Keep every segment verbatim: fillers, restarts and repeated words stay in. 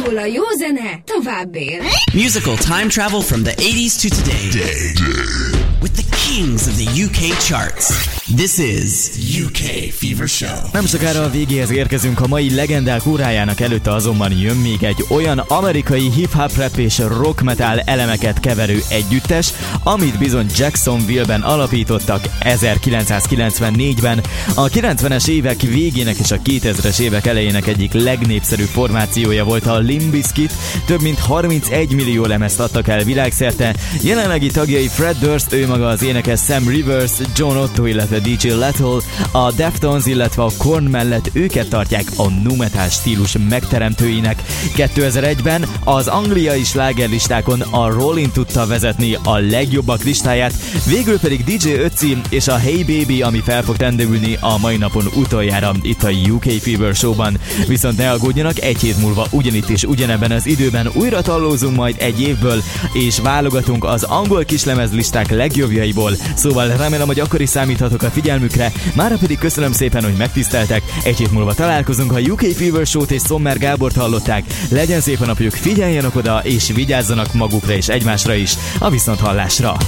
ahol a jó zene tovább él. Musical time travel from the eighties to today. Day, day. With the kings of the U K charts. This is U K Fever Show. Nem sokára a végéhez érkezünk, a mai legendák órájának előtte azonban jön még egy olyan amerikai hip-hop rap és rock metal elemeket keverő együttes, amit bizony Jacksonville-ben alapítottak ezerkilencszázkilencvennégyben. A kilencvenes évek végének és a kétezres évek elejének egyik legnépszerűbb formációja volt a Limp Bizkit, több mint harmincegy millió lemezt adtak el világszerte. Jelenlegi tagjai Fred Durst, ő maga az énekes, Sam Rivers, John Otto, illetve dé dzsé Lethal, a Deftones, illetve a Korn mellett őket tartják a nu metal stílus megteremtőinek. kétezer-egyben az angliai slágerlistákon a Rolling tudta vezetni a legjobbak listáját, végül pedig dé dzsé Ötzi és a Hey Baby, ami fel fog tendőülni a mai napon utoljára itt a U K Fever Showban. Viszont ne aggódjanak, egy hét múlva ugyanitt és ugyanebben az időben újra tallózunk majd egy évből, és válogatunk az angol kislemezlisták legjobbjaiból, szóval remélem, hogy akkor is számíthatok a figyelmükre, mára pedig köszönöm szépen, hogy megtiszteltek. Egy hét múlva találkozunk, a U K Fever Show-t és Sommer Gábort hallották. Legyen szép a napjuk, figyeljenek oda, és vigyázzanak magukra és egymásra is. A viszonthallásra!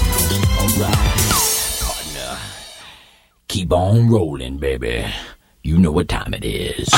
Keep on rolling, baby. You know what time it is.